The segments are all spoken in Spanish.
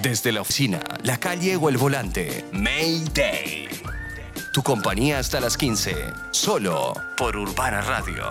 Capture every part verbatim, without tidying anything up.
Desde la oficina, la calle o el volante, Mayday. Tu compañía hasta las quince, solo por Urbana Radio.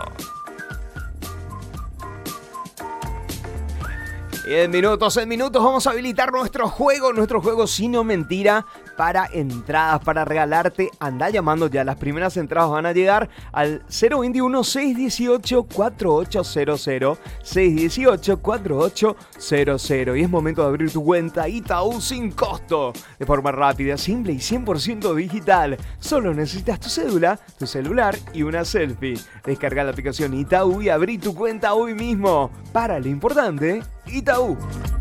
Y en minutos, en minutos vamos a habilitar nuestro juego, nuestro juego Sino Mentira para entradas, para regalarte. Anda llamando ya, las primeras entradas van a llegar al cero veintiuno, seiscientos dieciocho, cuarenta y ocho cero cero, seiscientos dieciocho, cuarenta y ocho cero cero. Y es momento de abrir tu cuenta Itaú sin costo, de forma rápida, simple y cien por ciento digital. Solo necesitas tu cédula, tu celular y una selfie. Descarga la aplicación Itaú y abrí tu cuenta hoy mismo. Para lo importante, Itaú.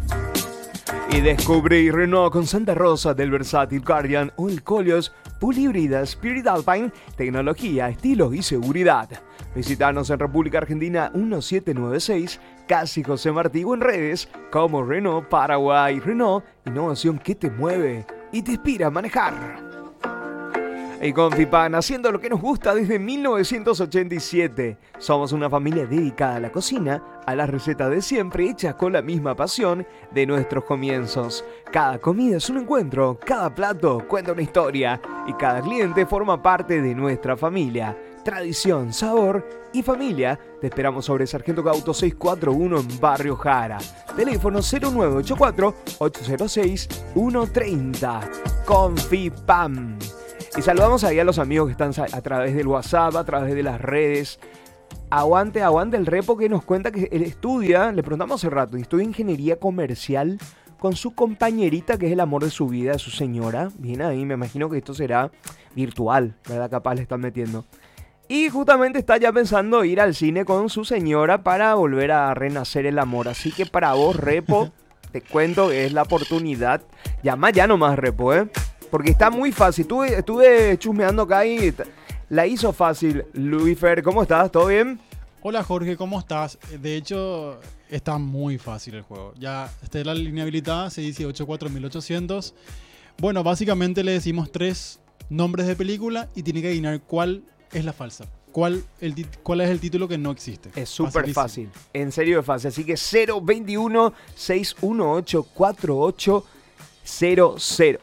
Y descubrí Renault con Santa Rosa del Versátil Guardian o el Koleos Full Híbrida Spirit Alpine, tecnología, estilo y seguridad. Visítanos en República Argentina diecisiete noventa y seis, Casi José Martí, o en redes como Renault Paraguay. Renault, innovación que te mueve y te inspira a manejar. Y con Fipan, haciendo lo que nos gusta desde mil novecientos ochenta y siete. Somos una familia dedicada a la cocina, a las recetas de siempre hechas con la misma pasión de nuestros comienzos. Cada comida es un encuentro, cada plato cuenta una historia y cada cliente forma parte de nuestra familia. Tradición, sabor y familia. Te esperamos sobre Sargento Gauto seiscientos cuarenta y uno en Barrio Jara. Teléfono cero nueve ocho cuatro, ocho cero seis, uno tres cero. Con Fipan. Y saludamos ahí a los amigos que están a través del WhatsApp, a través de las redes. Aguante, aguante el repo que nos cuenta que él estudia, le preguntamos hace rato, estudia ingeniería comercial con su compañerita que es el amor de su vida, su señora. Bien ahí, me imagino que esto será virtual, ¿verdad? Capaz le están metiendo. Y justamente está ya pensando ir al cine con su señora para volver a renacer el amor. Así que para vos, repo, te cuento que es la oportunidad. Llama ya nomás, repo, ¿eh? Porque está muy fácil. Estuve, estuve chusmeando acá y la hizo fácil. Luifer, ¿cómo estás? ¿Todo bien? Hola Jorge, ¿cómo estás? De hecho, está muy fácil el juego. Ya está la línea habilitada, seiscientos dieciocho, cuatro mil ochocientos. Bueno, básicamente le decimos tres nombres de película y tiene que adivinar cuál es la falsa. ¿Cuál, el, cuál es el título que no existe? Es súper fácil. En serio es fácil. Así que cero veintiuno, seiscientos dieciocho, cuarenta y ocho cero cero.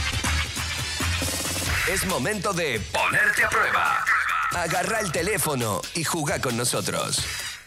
Es momento de ponerte a prueba. Agarra el teléfono y jugá con nosotros.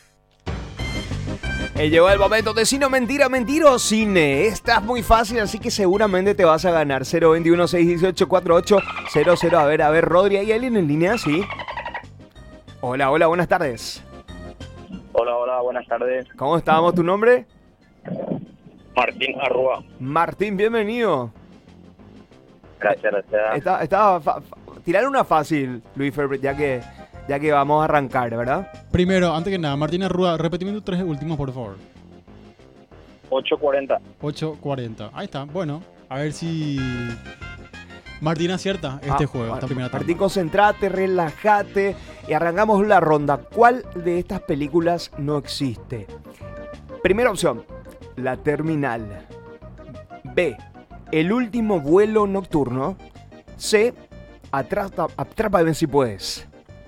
Eh, llegó el momento de Sino Mentira, Mentira o Cine. Esta es muy fácil, así que seguramente te vas a ganar. cero veintiuno, seiscientos dieciocho, cuarenta y ocho cero cero. A ver, a ver, Rodri, ¿hay alguien en línea? Sí. Hola, hola, buenas tardes. Hola, hola, buenas tardes. ¿Cómo estábamos? ¿Tu nombre? Martín Arrua. Martín, bienvenido. Gracias, gracias. Está, está, fa, fa, tirar una fácil, Luis Ferber, ya que, ya que vamos a arrancar, ¿verdad? Primero, antes que nada, Martín Arrua, repetime tus tres últimos, por favor. ocho cuarenta. ocho cuarenta. Ahí está. Bueno, a ver si Martín acierta este ah, juego, esta primera Martín, tanda. concentrate, relájate y arrancamos la ronda. ¿Cuál de estas películas no existe? Primera opción, La Terminal. B, El último vuelo nocturno. C, Atrapa, Atrápame si puedes.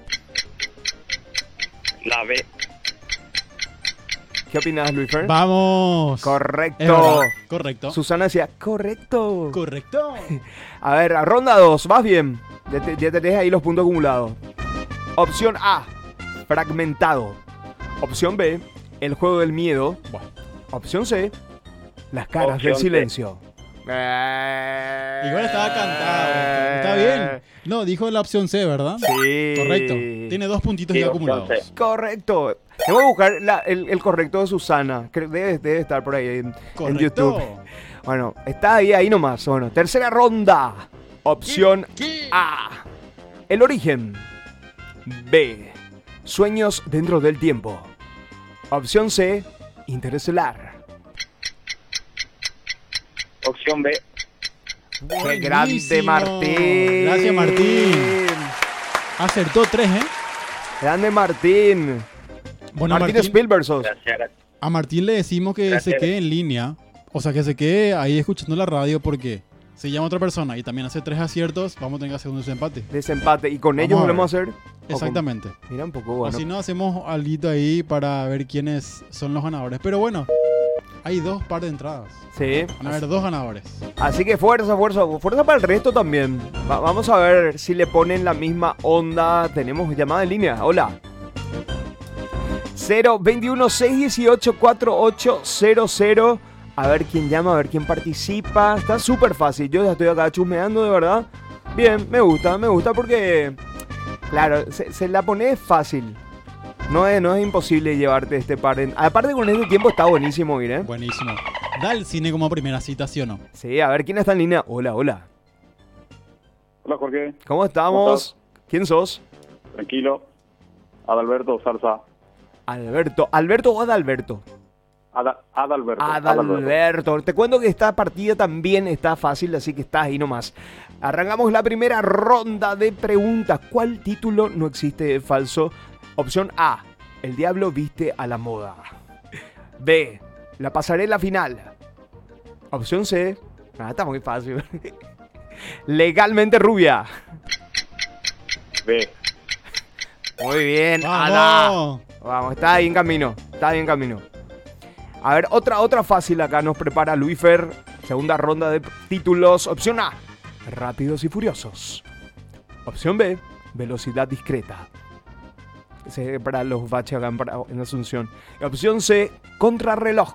La B. ¿Qué opinas, Luis Fer? ¡Vamos! Correcto. Correcto. Susana decía, correcto. Correcto. A ver, a ronda dos, vas bien. Ya, te, ya tenés ahí los puntos acumulados. Opción A, Fragmentado. Opción B, El juego del miedo. Bueno. Opción C, Las caras Opción del C. silencio. Igual estaba cantado. Está bien. No, dijo la opción C, ¿verdad? Sí. Correcto. Tiene dos puntitos Sí, ya opción acumulados. C. Correcto. Tengo que buscar la- el, el correcto de Susana. Creo que debe, debe estar por ahí en, en Correcto. YouTube. Bueno, está ahí, ahí nomás. Bueno, tercera ronda. Opción A, El origen. B, Sueños dentro del tiempo. Opción C, Interestelar. Opción B. ¡Qué grande, Buenísimo. Martín! Gracias, Martín. Acertó tres, ¿eh? Grande Martín. Bueno, Martín, Martín, Spielberg sos. Gracias, gracias. a Martín le decimos que Gracias. se quede en línea. O sea, que se quede ahí escuchando la radio porque se llama otra persona y también hace tres aciertos. Vamos a tener que hacer un desempate. Desempate. ¿Y con Vamos ellos a ver. volvemos a hacer? ¿O con- Exactamente. Mira un poco O bueno. si no, hacemos algo ahí para ver quiénes son los ganadores. Pero bueno, Hay dos par de entradas. Sí. Van a haber dos ganadores. Así que fuerza, fuerza, fuerza para el resto también. Va- vamos a ver si le ponen la misma onda. Tenemos llamada en línea. Hola. cero veintiuno seis dieciocho cuarenta y ocho cero cero. A ver quién llama, a ver quién participa. Está súper fácil. Yo ya estoy acá chusmeando de verdad. Bien, me gusta, me gusta porque... Claro, se, se la pone fácil. No es, no es imposible llevarte este par. En... Aparte con este tiempo está buenísimo ir, ¿eh? Buenísimo. Da el cine como primera cita, ¿sí o no? Sí, a ver quién está en línea. Hola, hola. Hola, Jorge. ¿Cómo estamos? ¿Cómo estás? ¿Quién sos? Tranquilo. Adalberto Salsa. Alberto. ¿Alberto o Adalberto? Ada, Adalberto. Adalberto. Te cuento que esta partida también está fácil, así que estás ahí nomás. Arrancamos la primera ronda de preguntas. ¿Cuál título no existe de falso? Opción A. El diablo viste a la moda. B. La pasarela final. Opción C. Ah, está muy fácil. Legalmente rubia. B. Muy bien, Ada. ¡Vamos! Vamos, está ahí en camino. Está ahí en camino. A ver, otra, otra fácil acá nos prepara Luifer. Segunda ronda de títulos. Opción A. Rápidos y furiosos. Opción B. Velocidad discreta. Ese es para los baches acá en, para- en Asunción. Opción C. Contrarreloj.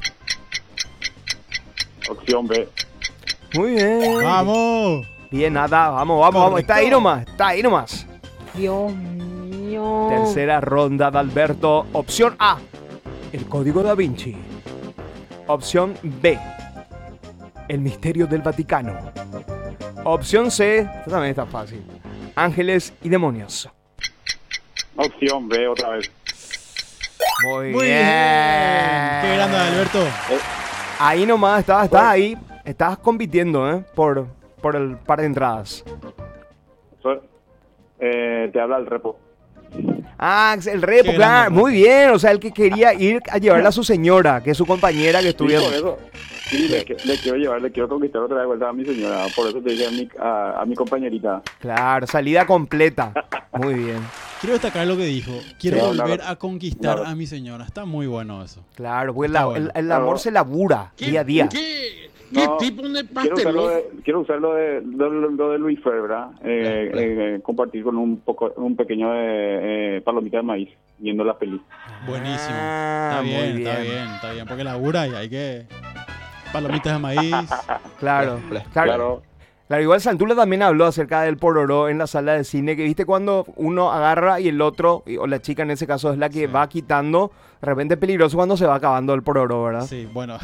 Opción B. Muy bien. ¡Vamos! Bien, Ada. Vamos, vamos, vamos. Está ahí nomás. Está ahí nomás. Dios mío. Tercera ronda de Alberto. Opción A. El Código Da Vinci. Opción B. El Misterio del Vaticano. Opción C. Esta también está fácil. Ángeles y demonios. Opción B otra vez. Muy, Muy bien. bien. ¡Qué grande, Alberto! Ahí nomás, estás, estás ahí. Estás compitiendo, ¿eh? Por, por el par de entradas. So- eh, te habla el repo. Ah, el repo, Qué claro. grande. Muy bien. O sea, el que quería ir a llevarla a su señora, que es su compañera que Sí, estudia. por eso. Sí, le, que- le quiero llevar, le quiero conquistar otra vez vuelta a mi señora. Por eso te dije a mi, a, a mi compañerita. Claro, salida completa. Muy bien. Quiero destacar lo que dijo. Quiero Sí, volver claro. a conquistar Claro. a mi señora. Está muy bueno eso. Claro, pues Está la- bueno. el, el amor Claro. se labura día a día. ¿Qué, qué No, tipo de Quiero usar lo pastelón? de, quiero usar lo de, lo, lo- lo de Luis Fer, ¿verdad? Eh, eh, compartir con un poco, un pequeño de, eh, palomita de maíz, viendo la peli. Buenísimo. Ah, está muy bien, está bien. bien, está bien. Porque labura y hay que... Palomitas de maíz. Claro, claro, Claro. claro. Igual Santula también habló acerca del pororó en la sala de cine, que viste cuando uno agarra y el otro, y- o la chica en ese caso es la que Sí. va quitando, de repente es peligroso cuando se va acabando el pororó, ¿verdad? Sí, bueno.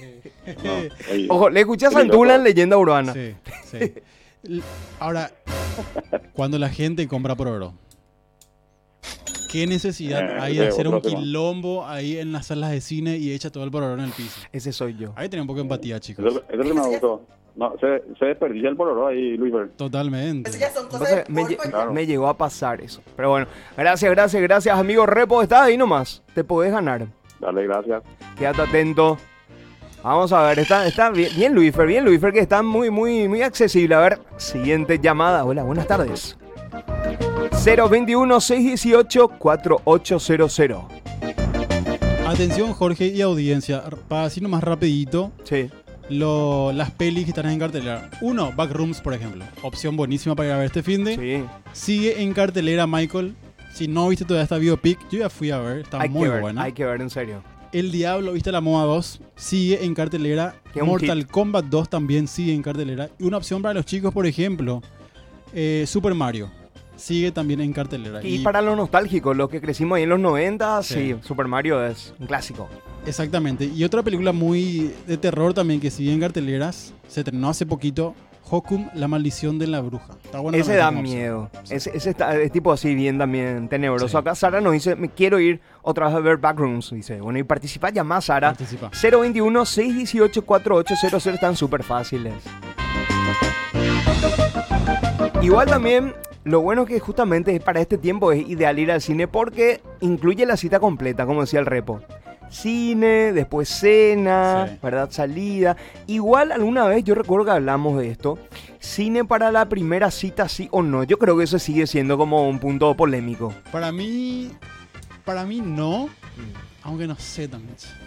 Oye, Ojo, le escuché a Peligroso. Santula en Leyenda Urbana. Sí, sí. L- Ahora, cuando la gente compra por oro, ¿qué necesidad Eh, hay de de hacer otro un tema. quilombo ahí en las salas de cine y echa todo el por oro en el piso? Ese soy yo. Ahí tiene un poco de empatía, chicos. eso, eso es lo que me gustó. No, se, se desperdicia el pororo ahí, Luis Fer. Totalmente. Entonces, me, lle- Claro. me llegó a pasar eso. Pero bueno, gracias, gracias, gracias, amigo Repo. Estás ahí nomás. Te podés ganar. Dale, gracias. Quédate atento. Vamos a ver, está, está bien, bien Luifer, bien Luifer, que está muy, muy, muy accesible. A ver, siguiente llamada. Hola, buenas tardes. cero veintiuno seis dieciocho cuarenta y ocho cero cero. Atención, Jorge y audiencia. r- Para así nomás rapidito, Sí. lo- las pelis que están en cartelera. Uno, Backrooms, por ejemplo. Opción buenísima para ir a ver este fin de. Sí. Sigue en cartelera, Michael. Si no viste todavía esta biopic, yo ya fui a ver. Está Hay muy que ver, buena. hay que ver, en serio. El Diablo, ¿viste la moda dos? Sigue en cartelera. Que es un Mortal hit. Kombat dos también sigue en cartelera. Y una opción para los chicos, por ejemplo, eh, Super Mario. Sigue también en cartelera. Y para los nostálgicos, los que crecimos ahí en los noventa, sí. Sí. Super Mario es un clásico. Exactamente. Y otra película muy de terror también que sigue en carteleras. Se estrenó hace poquito. Hokum, la maldición de la bruja. Está buena Ese también da como opción. miedo. Sí. Ese, ese está, es tipo así, bien también tenebroso. Sí. Acá Sara nos dice, me quiero ir otra vez a ver Backrooms. Dice, bueno, y participa ya más, Sara. Participa. cero veintiuno seis dieciocho cuarenta y ocho cero cero están súper fáciles. Igual también, lo bueno que justamente para este tiempo es ideal ir al cine porque incluye la cita completa, como decía el Repo. Cine, después cena, Sí. ¿verdad? Salida. Igual alguna vez yo recuerdo que hablamos de esto. Cine para la primera cita, sí o no. Yo creo que eso sigue siendo como un punto polémico. Para mí, para mí no. Aunque no sé también.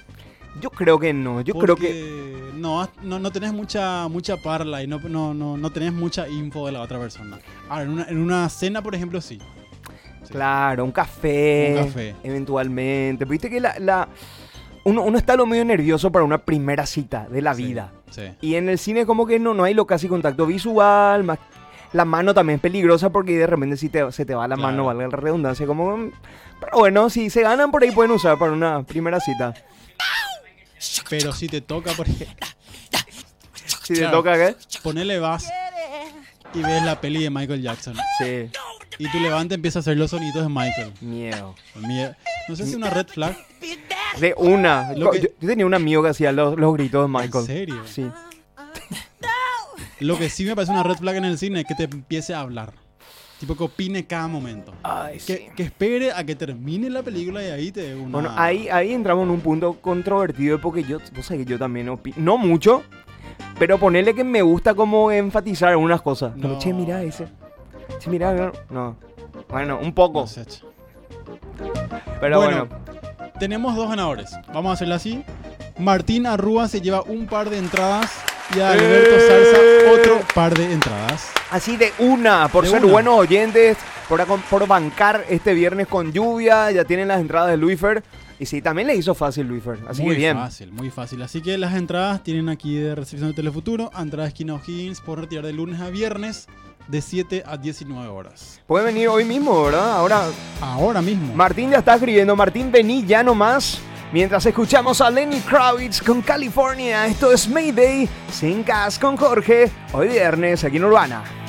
Yo creo que no, yo creo que... Porque no, no, no tenés mucha, mucha parla y no, no, no, no tenés mucha info de la otra persona. Ahora, en una, en una cena, por ejemplo, sí. Sí. Claro, un café, Un café. eventualmente. Viste que la, la uno, uno está lo medio nervioso para una primera cita de la Sí, vida. Sí. Y en el cine como que no, no hay lo casi contacto visual, más, la mano también es peligrosa porque de repente si te, se te va la Claro. mano, valga la redundancia, como... mm, Pero bueno, si se ganan por ahí pueden usar para una primera cita. Pero si te toca, por ejemplo, Si Claro. te toca, ¿qué? ponele vas y ves la peli de Michael Jackson. Sí, Y tu levante empieza a hacer los sonidos de Michael. miedo. Mie- No sé si es una red flag. De una. Lo que- Yo, yo tenía un amigo que hacía los, los gritos de ¿En Michael. serio? Sí. Lo que sí me parece una red flag en el cine es que te empiece a hablar. Tipo que opine cada momento. Ay, sí. Que, que espere a que termine la película y ahí te dé una... Bueno, ahí, ahí entramos en un punto controvertido porque yo, vos sabés que yo también opino, no mucho, pero ponerle que me gusta como enfatizar algunas cosas. Como, No. che, mira ese. Che, mira, no. no. Bueno, un poco, No sé, che. pero bueno, bueno. Tenemos dos ganadores. Vamos a hacerlo así. Martín Arrúa se lleva un par de entradas y Alberto ¡Eh! Zarza otro par de entradas. Así de una, por De ser una. buenos oyentes, por, acon- por bancar este viernes con lluvia, ya tienen las entradas de Luifer. Y sí, también le hizo fácil Luifer, así muy que bien. fácil, muy fácil. Así que las entradas tienen aquí de recepción de Telefuturo, Andrade Esquina O'Higgins, por retirar de lunes a viernes de siete a diecinueve horas. Puede venir hoy mismo, ¿verdad? Ahora Ahora mismo. Martín ya está escribiendo. Martín, vení ya nomás. Mientras escuchamos a Lenny Kravitz con California. Esto es Mayday, sin gas con Jorge. Hoy viernes aquí en Urbana.